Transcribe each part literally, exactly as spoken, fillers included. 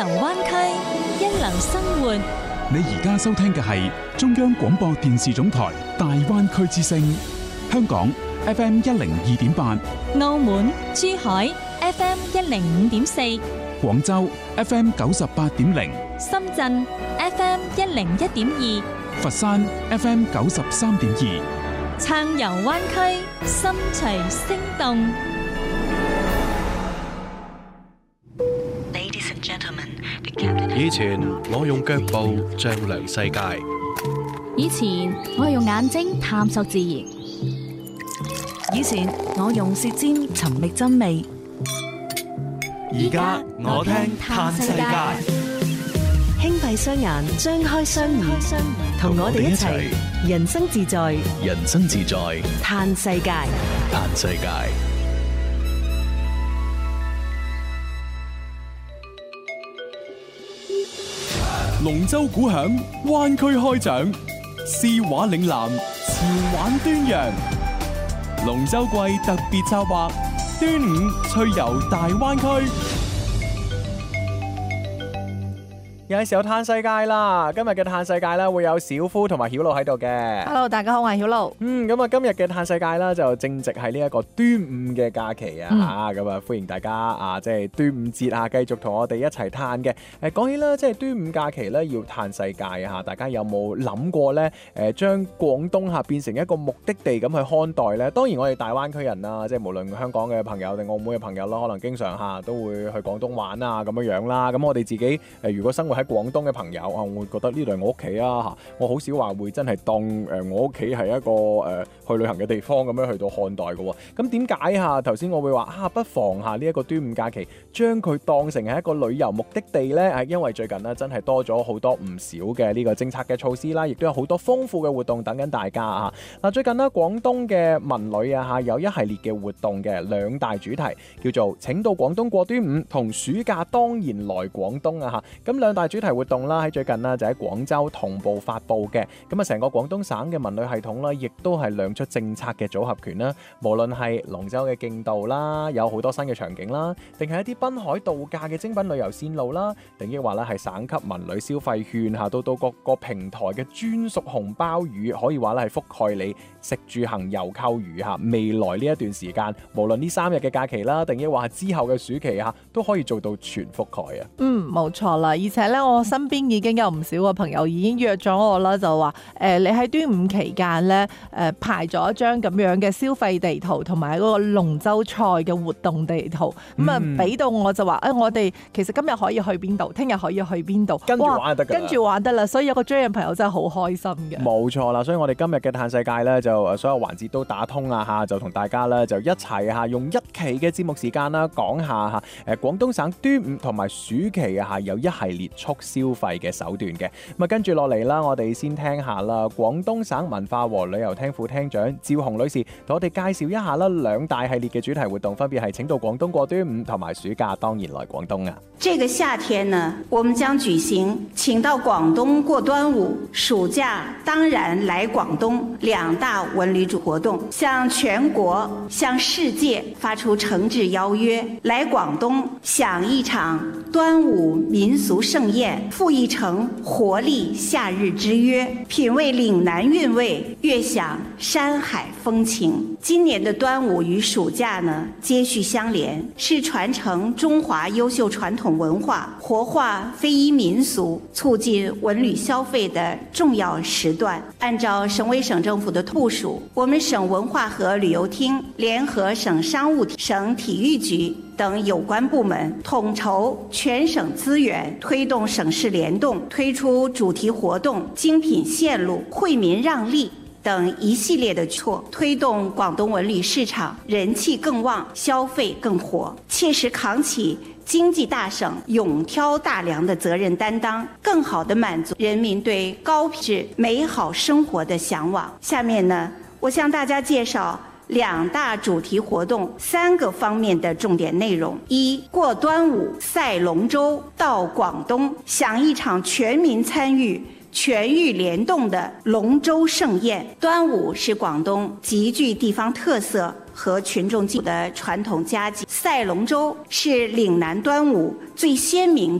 遊灣區，一流生活。 你而家收聽嘅係中央廣播電視總台大灣區之聲，香港 F M 一零二點八， 澳門、珠海 F M 一零五點四， 廣州 F M 九十八點零， 深圳 F M 一零一點二， 佛山 F M 九十三點二。 暢遊灣區，心隨聲動。 以前我用腳步丈量世界， 以前我用眼睛探索自然， 以前我用舌尖尋覓真味， 而家我聽嘆世界。 輕閉雙眼，張開雙耳，同我哋一齊人生自在， 人生自在嘆世界， 嘆世界。 龍舟鼓響，灣區開獎，詩畫嶺南，潮玩端陽。龍舟季特別策劃，端午趣遊大灣區。有陣時候嘆世界啦，今日嘅嘆世界咧會有小夫同埋曉露喺度嘅。 Hello， 大家好，我係曉露。 嗯，咁啊，今日嘅嘆世界啦，就正值係呢一個端午嘅假期啊，吓咁啊，歡迎大家啊，即係端午節啊，繼續同我哋一齊嘆嘅。誒，講起啦，即係端午假期咧要嘆世界啊，大家有冇諗過咧？誒，將廣東吓變成一個目的地咁去看待咧？當然，我哋大灣區人啦，即係無論香港嘅朋友定澳門嘅朋友啦，可能經常吓都會去廣東玩啊，咁樣樣啦。咁我哋自己誒，如果生活喺廣東嘅朋友啊，我會覺得呢度係我屋企啊嚇，我好少話會真係當誒我屋企係一個誒、呃、去旅行嘅地方咁樣去到看待嘅喎。咁點解嚇頭先我會話啊，不妨下呢一個端午假期將佢當成係一個旅遊目的地呢？係因為最近呢真係多咗好多唔少嘅呢個政策嘅措施啦，亦都有好多豐富嘅活動等緊大家啊！嗱，最近呢廣東嘅文旅啊嚇有一系列嘅活動嘅兩大主題，叫做請到廣東過端午同暑假當然來廣東啊嚇。咁兩大主題活動啦，喺最近啦就喺廣州同步發布嘅，咁啊成個廣東省嘅文旅系統啦，亦都係亮出政策嘅組合拳啦。無論係龍舟嘅競渡啦，有好多新嘅場景啦，定係一啲濱海度假嘅精品旅遊線路啦，定抑或咧係省級文旅消費券嚇，到到各個平台嘅專屬紅包雨，可以話咧係覆蓋你食住行遊購娛嚇。未來呢一段時間，無論呢三日嘅假期啦，定抑或係之後嘅暑期嚇，都可以做到全覆蓋啊。 嗯，冇錯啦，而且咧我身邊已經有唔少嘅朋友已經約咗我啦，就話誒、呃、你喺端午期間咧誒排咗一張咁樣嘅消費地圖同埋嗰個龍舟賽嘅活動地圖，咁啊俾到我就話誒、哎、我哋其實今日可以去邊度，聽日可以去邊度， 跟住玩就得㗎啦， 跟住玩得啦，所以有個追嘅朋友真係好開心嘅。 冇錯啦，所以我哋今日嘅嘆世界咧就所有環節都打通啦嚇，就同大家咧就一齊嚇用一期嘅節目時間啦講下嚇誒廣東省端午同埋暑期啊嚇有一系列促消費嘅手段嘅。咁啊，跟住落嚟啦，我哋先聽下啦。廣東省文化和旅遊廳副廳長趙紅女士同我哋介紹一下啦，兩大系列嘅主題活動分別係請到廣東過端午同埋暑假當然來廣東啊。 這個夏天呢，我們將舉行請到廣東過端午、暑假當然來廣東兩大文旅主活動，向全國、向世界發出誠摯邀約，來廣東享一場端午民俗盛宴，赴一城活力夏日之約，品味嶺南韻味，悅享山海風情。今年的端午與暑假呢，接續相連，是傳承中華優秀傳統文化、活化非遺民俗、促進文旅消費的重要時段。按照省委省政府的部署，我們省文化和旅遊廳聯合省商務廳、省體育局等有關部門，統籌全省資源，推動省市聯動，推出主題活動、精品線路、惠民讓利等一系列的措，推動廣東文旅市場人氣更旺，消費更活，切實扛起經濟大省勇挑大梁的責任擔當，更好地滿足人民對高品質美好生活的向往。下面呢，我向大家介紹兩大主題活動三個方面的重點內容：一、過端午賽龍舟到廣東，享一場全民參與、全域聯動的龍舟盛宴。端午是廣東極具地方特色和群眾基礎的傳統佳節，賽龍舟是嶺南端午最鮮明的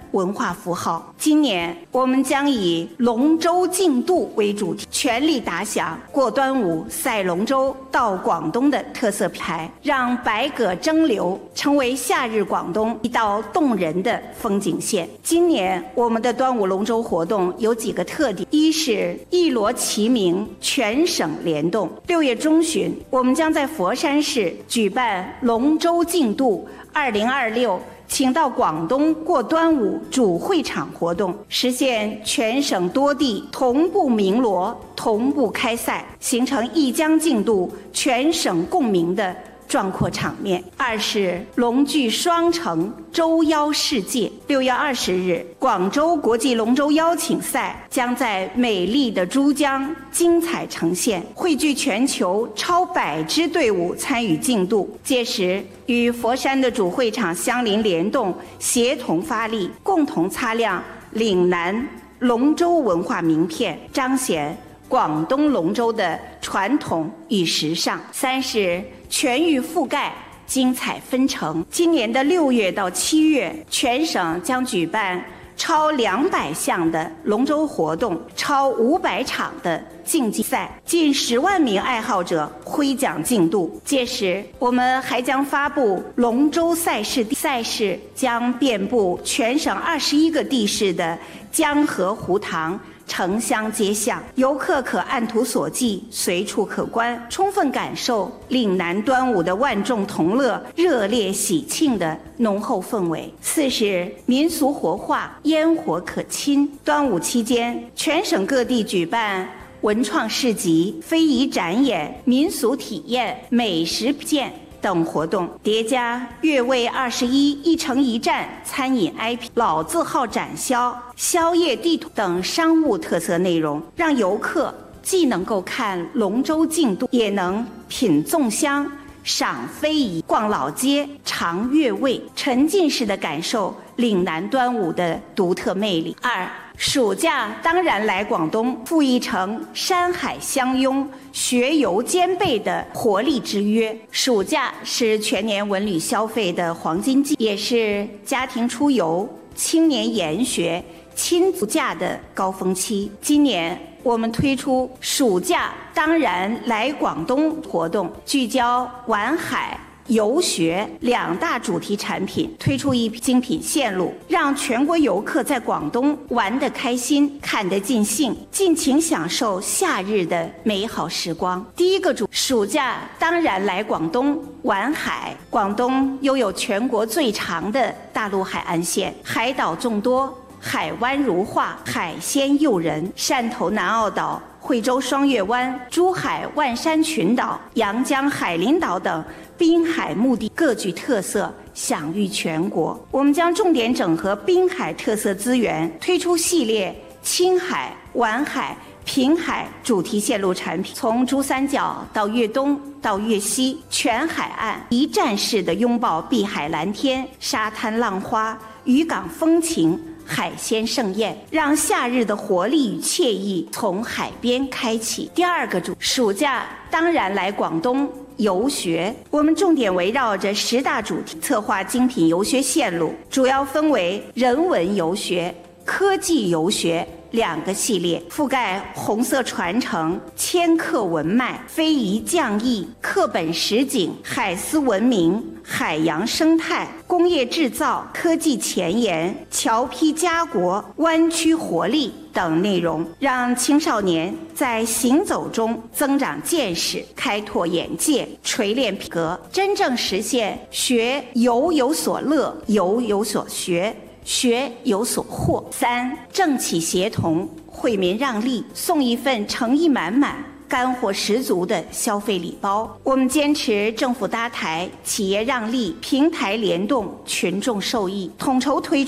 文化符号。今年我们将以龙舟竞渡为主题，全力打响过端午赛龙舟到广东的特色牌，让百舸争流成为夏日广东一道动人的风景线。今年我们的端午龙舟活动有几个特点：一是一锣齐鸣，全省联动。六月中旬，我们将在佛山市举办龙舟竞渡二零二六请到广东过端午主会场活动，实现全省多地同步鸣锣、同步开赛，形成一江竞渡、全省共鸣的壮阔场面。二是龙踞双城，舟邀世界。六月二十日，广州国际龙舟邀请赛将在美丽的珠江精彩呈现，汇聚全球超百支队伍参与竞渡。届时，与佛山的主会场相邻联动，协同发力，共同擦亮岭南龙舟文化名片，彰显广东龙舟的传统与时尚。三是全域覆盖，精彩纷呈。今年的六月到七月，全省将举办超两百项的龙舟活动，超五百场的竞技赛，近十万名爱好者挥桨竞渡。届时，我们还将发布龙舟赛事，赛事将遍布全省二十一个地市的江河湖塘、城乡街巷，游客可按图索骥，随处可观，充分感受岭南端午的万众同乐、热烈喜庆的浓厚氛围。四是民俗活化，烟火可亲。端午期间，全省各地举办文创市集、非遗展演、民俗体验、美食品鉴等活动，叠加粤味二十一、一城一站餐饮 I P、老字号展销、宵夜地图等商务特色内容，让游客既能够看龙舟竞渡，也能品粽香、赏非遗、逛老街、尝粤味，沉浸式的感受岭南端午的独特魅力。二，暑假当然来广东，赋予成山海相拥、学游兼备的活力之约。暑假是全年文旅消费的黄金季，也是家庭出游、青年研学、亲子假的高峰期。今年我们推出暑假当然来广东活动，聚焦玩海、游学两大主题产品，推出一批精品线路，让全国游客在广东玩得开心、看得尽兴，尽情享受夏日的美好时光。第一个主，暑假当然来广东玩海。广东拥有全国最长的大陆海岸线，海岛众多，海湾如画，海鲜诱人。汕头南澳岛、惠州双月湾、珠海万山群岛、阳江海陵岛等滨海目的各具特色，享誉全国。我们将重点整合滨海特色资源，推出系列青海、皖海、平海主题线路产品，从珠三角到粤东到粤西，全海岸一站式的拥抱碧海蓝天、沙滩浪花、渔港风情、海鲜盛宴，让夏日的活力与惬意从海边开启。第二个主，暑假当然来广东游学。我们重点围绕着十大主题策划精品游学线路，主要分为人文游学、科技游学两个系列，覆盖红色传承、千客文脉、非遗匠艺、课本实景、海丝文明、海洋生态、工业制造、科技前沿、侨批家国、湾区活力等内容，让青少年在行走中增长见识、开拓眼界、锤炼品格，真正实现学游有所乐、游有所学、学有所获。三，政企协同，惠民让利，送一份诚意满满、干货十足的消费礼包。我们坚持政府搭台、企业让利、平台联动、群众受益，统筹推出